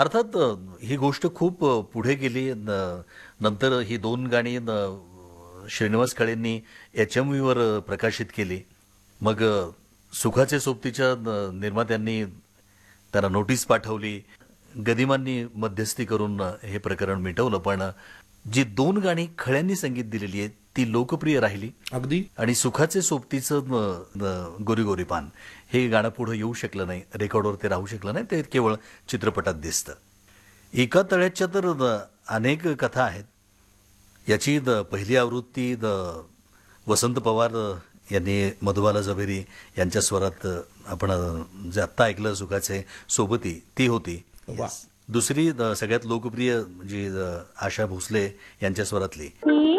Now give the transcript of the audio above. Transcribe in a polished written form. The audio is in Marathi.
अर्थात ही गोष्ट खूप पुढे गेली. नंतर ही दोन गाणी श्रीनिवास काळेंनी HMVवर प्रकाशित केली. मग सुखाचे सोबतीच्या निर्मात्यांनी त्यांना नोटीस पाठवली. गदिमांनी मध्यस्थी करून हे प्रकरण मिटवलं. पण जी दोन गाणी खळ्यांनी संगीत दिलेली आहेत ती लोकप्रिय राहिली. अगदी आणि सुखाचे सोबतीचं गोरी गोरी पान हे गाणं पुढे येऊ शकलं नाही, रेकॉर्डवर ते राहू शकलं नाही, ते केवळ चित्रपटात दिसतं. एका तळ्याच्या तर अनेक कथा आहेत. याची पहिली आवृत्ती वसंत पवार यांनी मधुबाला जबेरी यांच्या स्वरात आपण जे आत्ता ऐकलं सुखाचे सोबती ती होती. वा. दुसरी सगळ्यात लोकप्रिय जी आशा भोसले यांच्या स्वरातली ही